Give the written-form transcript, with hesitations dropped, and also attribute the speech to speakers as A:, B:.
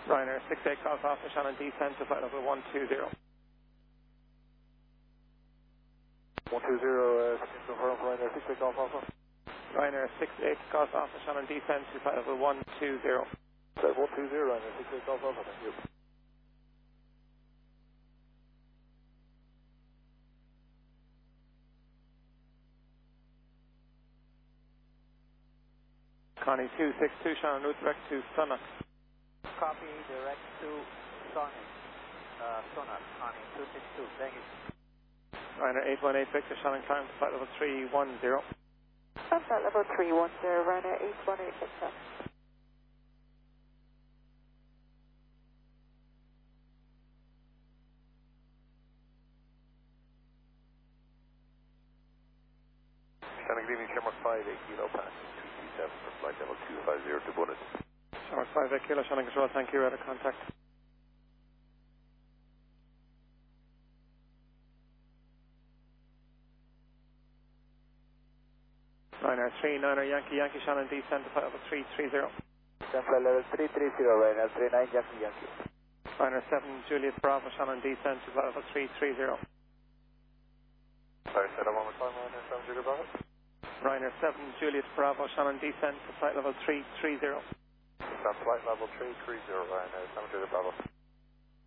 A: Ryanair 68 Golf Alpha Shannon descend to flight level 120.
B: 120, confirm for Ryanair 68 Golf Alpha.
A: Ryanair 68 Golf Alpha Shannon descend to flight level 120.
B: Flight 120, Ryanair 68 Golf Alpha, thank you.
A: Connie 262 Shannon route direct to Sunnock.
C: Copy, direct to Sonic. Sonar, Connie 262, thank you.
A: Ryanair 818 Victor Shannon climb to flight level 310.
D: Flight level 310, Ryanair 818 Victor.
B: Shannon, good evening, Shamrock 5, 8 Kilo, passing 237 for flight level 250 to Bundes.
A: Shamrock 5 8 Kilo Shannon control, thank you, radar contact. Ryanair 39 Yankee Shannon descend to flight level 330.
C: Flight level 330, Ryanair 39 Yankee.
A: Ryanair 7 Juliet Bravo Shannon descend to flight level 330.
B: Sorry, say that one more time, Ryanair 7 Juliet Bravo.
A: Ryanair 7 Juliet Bravo Shannon descend to flight level 330.
B: Flight level 330, Ryanair 7 Juliet Bravo.